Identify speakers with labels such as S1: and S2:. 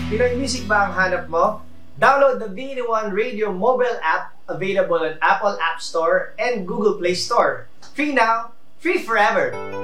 S1: Pinoy music ba ang hanap mo? Download the VD1 Radio mobile app available on Apple App Store and Google Play Store. Free now, free forever!